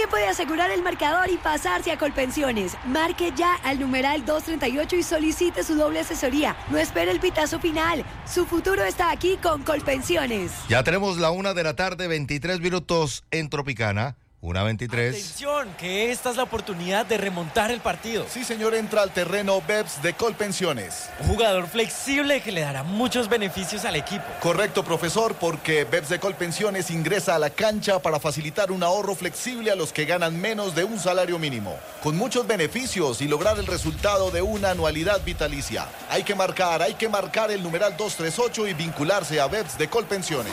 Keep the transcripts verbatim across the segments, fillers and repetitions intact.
tiempo de asegurar el marcador y pasarse a Colpensiones. Marque ya al numeral doscientos treinta y ocho y solicite su doble asesoría. No espere el pitazo final. Su futuro está aquí con Colpensiones. Ya tenemos la una de la tarde, veintitrés minutos en Tropicana. una veintitrés. Atención, que esta es la oportunidad de remontar el partido. Sí, señor, entra al terreno B E P S de Colpensiones. Un jugador flexible que le dará muchos beneficios al equipo. Correcto, profesor, porque B E P S de Colpensiones ingresa a la cancha para facilitar un ahorro flexible a los que ganan menos de un salario mínimo, con muchos beneficios y lograr el resultado de una anualidad vitalicia. Hay que marcar, hay que marcar el numeral doscientos treinta y ocho y vincularse a B E P S de Colpensiones.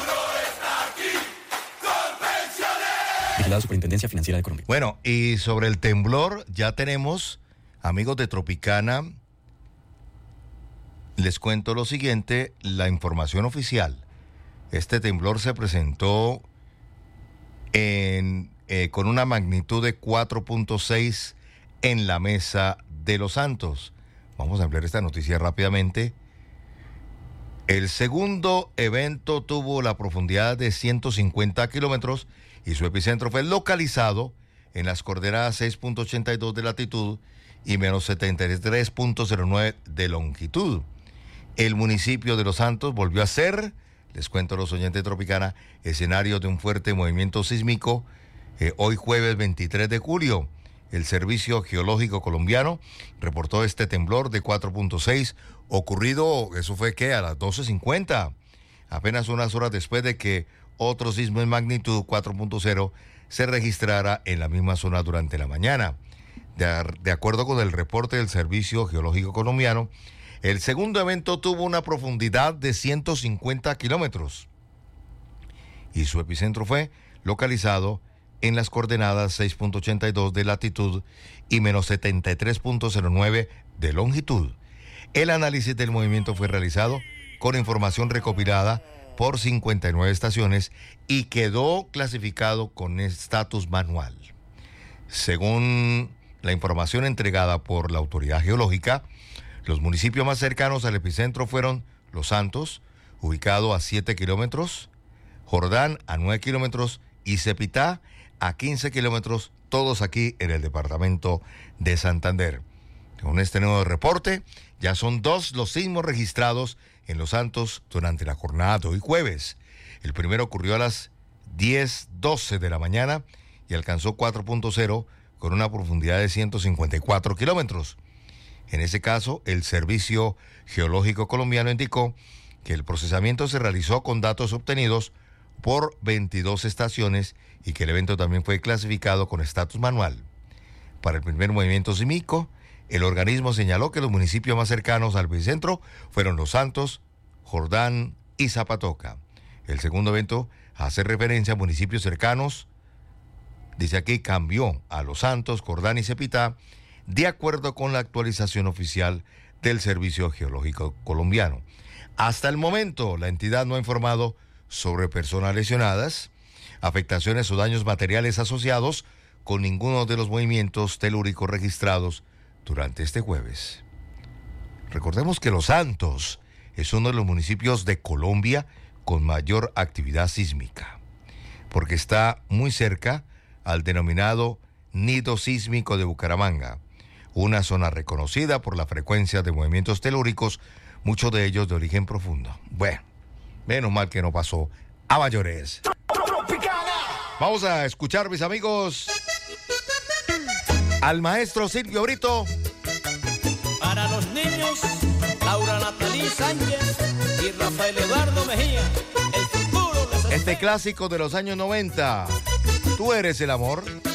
La Superintendencia Financiera de Colombia. Bueno, y sobre el temblor, ya tenemos, amigos de Tropicana, les cuento lo siguiente, la información oficial. Este temblor se presentó en, eh, con una magnitud de cuatro punto seis en la Mesa de los Santos. Vamos a ampliar esta noticia rápidamente. El segundo evento tuvo la profundidad de ciento cincuenta kilómetros y su epicentro fue localizado en las coordenadas seis punto ochenta y dos de latitud y menos setenta y tres punto cero nueve de longitud. El municipio de Los Santos volvió a ser, les cuento a los oyentes de Tropicana, escenario de un fuerte movimiento sísmico eh, hoy jueves veintitrés de julio. El Servicio Geológico Colombiano reportó este temblor de cuatro punto seis ocurrido, eso fue que a las doce cincuenta, apenas unas horas después de que otro sismo en magnitud cuatro punto cero se registrara en la misma zona durante la mañana. De, de acuerdo con el reporte del Servicio Geológico Colombiano, el segundo evento tuvo una profundidad de ciento cincuenta kilómetros y su epicentro fue localizado en las coordenadas seis punto ochenta y dos de latitud y menos setenta y tres punto cero nueve de longitud. El análisis del movimiento fue realizado con información recopilada por cincuenta y nueve estaciones y quedó clasificado con estatus manual. Según la información entregada por la autoridad geológica, los municipios más cercanos al epicentro fueron Los Santos, ubicado a siete kilómetros, Jordán a nueve kilómetros y Cepitá a quince kilómetros, todos aquí en el departamento de Santander. Con este nuevo reporte, ya son dos los sismos registrados en Los Santos durante la jornada de hoy jueves. El primero ocurrió a las diez doce de la mañana y alcanzó cuatro punto cero con una profundidad de ciento cincuenta y cuatro kilómetros. En ese caso, el Servicio Geológico Colombiano indicó que el procesamiento se realizó con datos obtenidos por veintidós estaciones y que el evento también fue clasificado con estatus manual. Para el primer movimiento sísmico, el organismo señaló que los municipios más cercanos al epicentro fueron Los Santos, Jordán y Zapatoca. El segundo evento hace referencia a municipios cercanos, dice aquí, cambió a Los Santos, Jordán y Cepitá, de acuerdo con la actualización oficial del Servicio Geológico Colombiano. Hasta el momento, la entidad no ha informado sobre personas lesionadas, afectaciones o daños materiales asociados con ninguno de los movimientos telúricos registrados durante este jueves. Recordemos que Los Santos es uno de los municipios de Colombia con mayor actividad sísmica, porque está muy cerca al denominado nido sísmico de Bucaramanga, una zona reconocida por la frecuencia de movimientos telúricos, muchos de ellos de origen profundo. Bueno, menos mal que no pasó a mayores. Vamos a escuchar, mis amigos, al maestro Silvio Brito. Para los niños, Laura Natalí Sánchez y Rafael Eduardo Mejía, el futuro les espera. Este clásico de los años noventa, Tú eres el amor.